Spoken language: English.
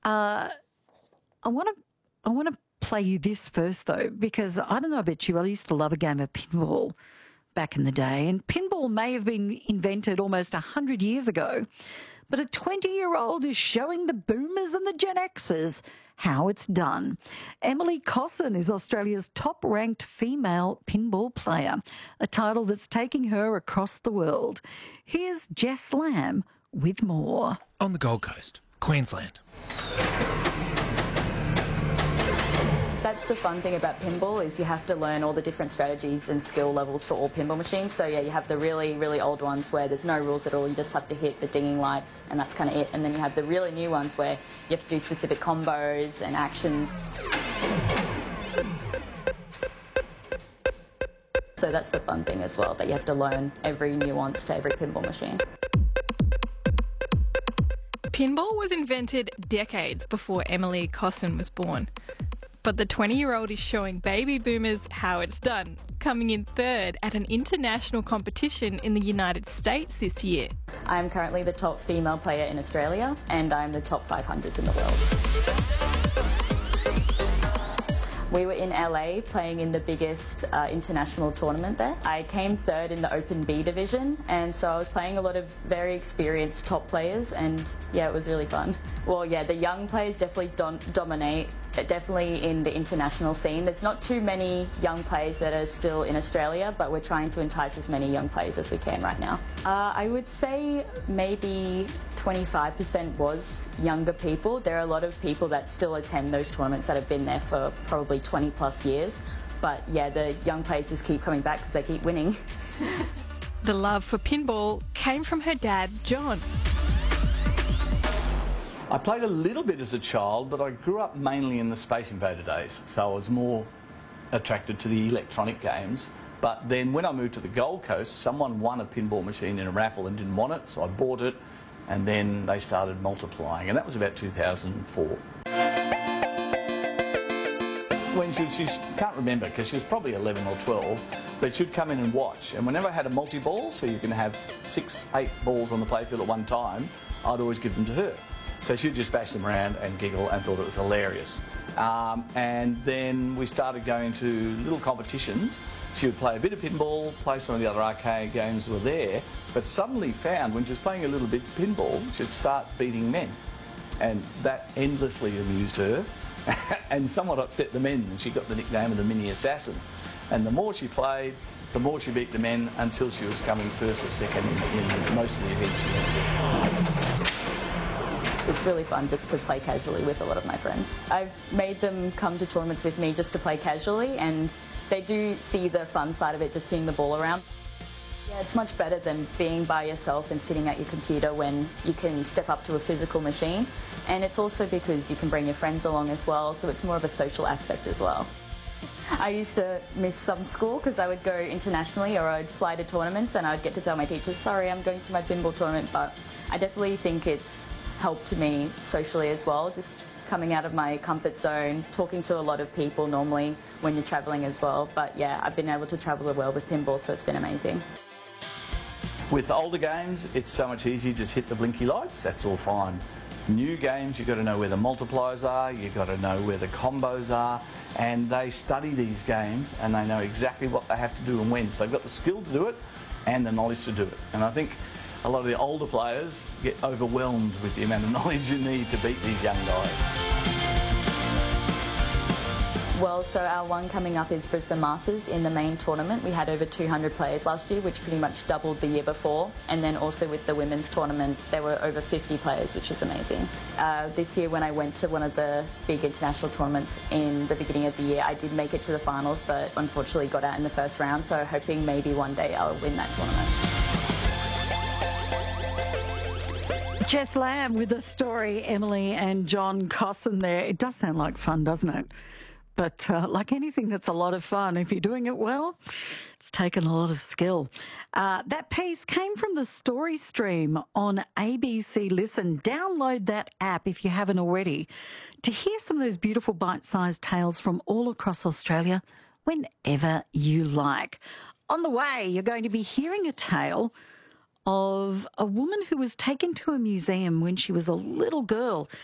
I want to play you this first, though, because I don't know about you, I used to love a game of pinball back in the day, and pinball may have been invented almost 100 years ago, but a 20-year-old is showing the boomers and the Gen Xers how it's done. Emily Cosson is Australia's top-ranked female pinball player, a title that's taking her across the world. Here's Jess Lamb with more. On the Gold Coast, Queensland. That's the fun thing about pinball, is you have to learn all the different strategies and skill levels for all pinball machines. So yeah, you have the really, really old ones where there's no rules at all. You just have to hit the dinging lights and that's kind of it. And then you have the really new ones where you have to do specific combos and actions. So that's the fun thing as well, that you have to learn every nuance to every pinball machine. Pinball was invented decades before Emily Cosson was born. But the 20-year-old is showing baby boomers how it's done, coming in third at an international competition in the United States this year. I'm currently the top female player in Australia, and I'm the top 500 in the world. We were in LA playing in the biggest international tournament there. I came third in the Open B division, and so I was playing a lot of very experienced top players, and yeah, it was really fun. Well, yeah, the young players definitely dominate, definitely in the international scene. There's not too many young players that are still in Australia, but we're trying to entice as many young players as we can right now. I would say maybe 25% was younger people. There are a lot of people that still attend those tournaments that have been there for probably 20 plus years. But yeah, the young players just keep coming back because they keep winning. The love for pinball came from her dad, John. I played a little bit as a child, but I grew up mainly in the Space Invader days, so I was more attracted to the electronic games. But then when I moved to the Gold Coast, someone won a pinball machine in a raffle and didn't want it, so I bought it, and then they started multiplying, and that was about 2004. When she can't remember, because she was probably 11 or 12, but she'd come in and watch, and whenever I had a multi-ball, so you can have 6, 8 balls on the playfield at one time, I'd always give them to her. So she'd just bash them around and giggle and thought it was hilarious. And then we started going to little competitions. She would play a bit of pinball, play some of the other arcade games that were there, but suddenly found when she was playing a little bit of pinball, she'd start beating men. And that endlessly amused her and somewhat upset the men, and she got the nickname of the Mini Assassin. And the more she played, the more she beat the men until she was coming first or second in most of the events she went to. It's really fun just to play casually with a lot of my friends. I've made them come to tournaments with me just to play casually, and they do see the fun side of it, just seeing the ball around. Yeah, it's much better than being by yourself and sitting at your computer when you can step up to a physical machine. And it's also because you can bring your friends along as well, so it's more of a social aspect as well. I used to miss some school because I would go internationally, or I'd fly to tournaments and I'd get to tell my teachers, sorry, I'm going to my pinball tournament, but I definitely think it's helped me socially as well, just coming out of my comfort zone, talking to a lot of people normally when you're travelling as well. But yeah, I've been able to travel the world with pinball, so it's been amazing. With older games, it's so much easier, just hit the blinky lights, that's all fine. New games, you've got to know where the multipliers are, you've got to know where the combos are, and they study these games and they know exactly what they have to do and when. So they've got the skill to do it and the knowledge to do it. And I think a lot of the older players get overwhelmed with the amount of knowledge you need to beat these young guys. Well, so our one coming up is Brisbane Masters in the main tournament. We had over 200 players last year, which pretty much doubled the year before. And then also with the women's tournament, there were over 50 players, which is amazing. This year when I went to one of the big international tournaments in the beginning of the year, I did make it to the finals, but unfortunately got out in the first round. So hoping maybe one day I'll win that tournament. Jess Lamb with the story, Emily and John Cosson there. It does sound like fun, doesn't it? But like anything that's a lot of fun, if you're doing it well, it's taken a lot of skill. That piece came from the story stream on ABC Listen. Download that app if you haven't already to hear some of those beautiful bite-sized tales from all across Australia whenever you like. On the way, you're going to be hearing a tale of a woman who was taken to a museum when she was a little girl